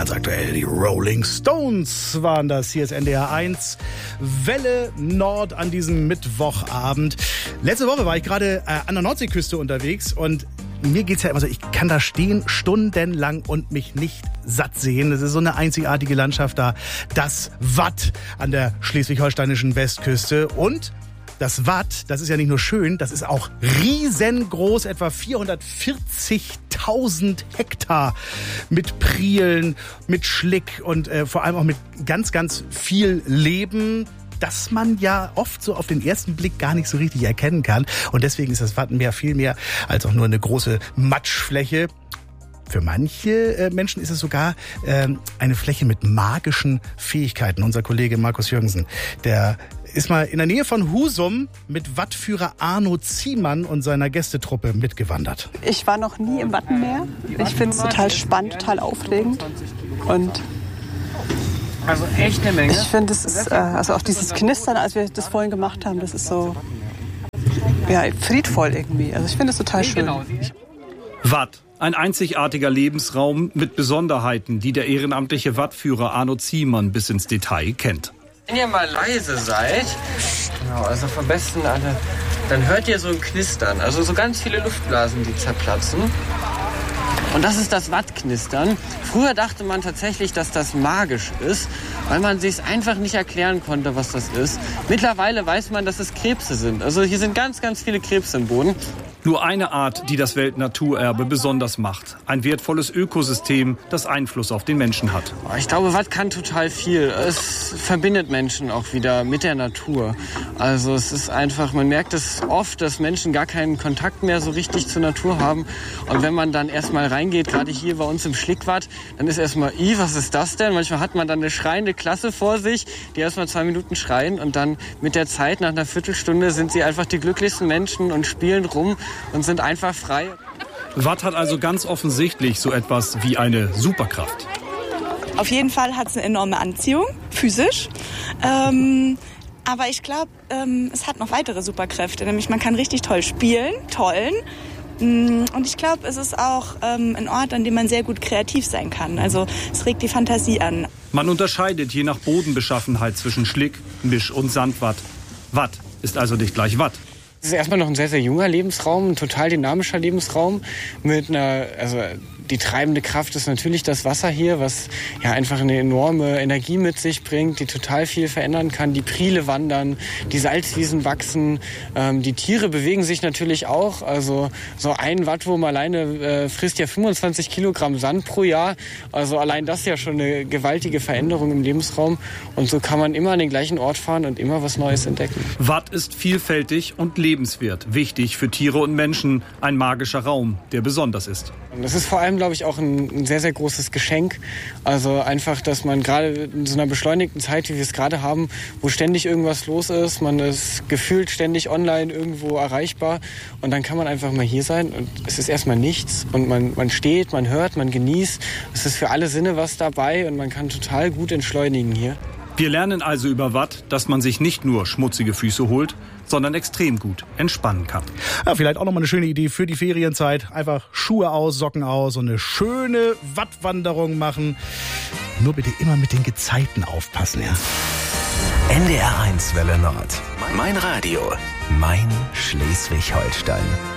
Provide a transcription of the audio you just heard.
Ganz aktuell, die Rolling Stones waren das. Hier ist NDR 1, Welle Nord an diesem Mittwochabend. Letzte Woche war ich gerade an der Nordseeküste unterwegs und mir geht's ja immer so, ich kann da stehen stundenlang und mich nicht satt sehen. Das ist so eine einzigartige Landschaft da. Das Watt an der schleswig-holsteinischen Westküste. Und das Watt, das ist ja nicht nur schön, das ist auch riesengroß, etwa 440.000 Hektar mit Prielen, mit Schlick und vor allem auch mit ganz, ganz viel Leben, das man ja oft so auf den ersten Blick gar nicht so richtig erkennen kann. Und deswegen ist das Wattenmeer viel mehr als auch nur eine große Matschfläche. Für manche Menschen ist es sogar eine Fläche mit magischen Fähigkeiten. Unser Kollege Markus Jürgensen, der ist mal in der Nähe von Husum mit Wattführer Arno Ziemann und seiner Gästetruppe mitgewandert. Ich war noch nie im Wattenmeer. Ich finde es total spannend, total aufregend. Und also echt eine Menge. Ich finde, es ist also auch dieses Knistern, als wir das vorhin gemacht haben, das ist so friedvoll irgendwie. Also ich finde es total schön. Watt. Ein einzigartiger Lebensraum mit Besonderheiten, die der ehrenamtliche Wattführer Arno Ziemann bis ins Detail kennt. Wenn ihr mal leise seid, genau, also am besten alle, dann hört ihr so ein Knistern. Also so ganz viele Luftblasen, die zerplatzen. Und das ist das Wattknistern. Früher dachte man tatsächlich, dass das magisch ist, weil man sich einfach nicht erklären konnte, was das ist. Mittlerweile weiß man, dass es Krebse sind. Also hier sind ganz, ganz viele Krebse im Boden. Nur eine Art, die das Weltnaturerbe besonders macht. Ein wertvolles Ökosystem, das Einfluss auf den Menschen hat. Ich glaube, Watt kann total viel. Es verbindet Menschen auch wieder mit der Natur. Also es ist einfach, man merkt es oft, dass Menschen gar keinen Kontakt mehr so richtig zur Natur haben. Und wenn man dann erstmal reingeht, gerade hier bei uns im Schlickwatt, dann ist erstmal, was ist das denn? Manchmal hat man dann eine schreiende Klasse vor sich, die erstmal 2 Minuten schreien und dann mit der Zeit, nach einer Viertelstunde, sind sie einfach die glücklichsten Menschen und spielen rum und sind einfach frei. Watt hat also ganz offensichtlich so etwas wie eine Superkraft. Auf jeden Fall hat es eine enorme Anziehung, physisch. Aber ich glaube, es hat noch weitere Superkräfte. Nämlich man kann richtig toll spielen, tollen. Und ich glaube, es ist auch ein Ort, an dem man sehr gut kreativ sein kann. Also es regt die Fantasie an. Man unterscheidet je nach Bodenbeschaffenheit zwischen Schlick, Misch- und Sandwatt. Watt ist also nicht gleich Watt. Es ist erstmal noch ein sehr, sehr junger Lebensraum, ein total dynamischer Lebensraum mit die treibende Kraft ist natürlich das Wasser hier, was ja einfach eine enorme Energie mit sich bringt, die total viel verändern kann. Die Priele wandern, die Salzwiesen wachsen, die Tiere bewegen sich natürlich auch. Also so ein Wattwurm alleine frisst ja 25 Kilogramm Sand pro Jahr. Also allein das ist ja schon eine gewaltige Veränderung im Lebensraum. Und so kann man immer an den gleichen Ort fahren und immer was Neues entdecken. Watt ist vielfältig und lebenswert, wichtig für Tiere und Menschen. Ein magischer Raum, der besonders ist. Und das ist vor allem, glaube ich, auch ein sehr, sehr großes Geschenk. Also einfach, dass man gerade in so einer beschleunigten Zeit, wie wir es gerade haben, wo ständig irgendwas los ist, man ist gefühlt ständig online irgendwo erreichbar und dann kann man einfach mal hier sein und es ist erstmal nichts und man steht, man hört, man genießt. Es ist für alle Sinne was dabei und man kann total gut entschleunigen hier. Wir lernen also über Watt, dass man sich nicht nur schmutzige Füße holt, sondern extrem gut entspannen kann. Ja, vielleicht auch nochmal eine schöne Idee für die Ferienzeit. Einfach Schuhe aus, Socken aus und eine schöne Wattwanderung machen. Nur bitte immer mit den Gezeiten aufpassen, ja. NDR 1 Welle Nord. Mein Radio. Mein Schleswig-Holstein.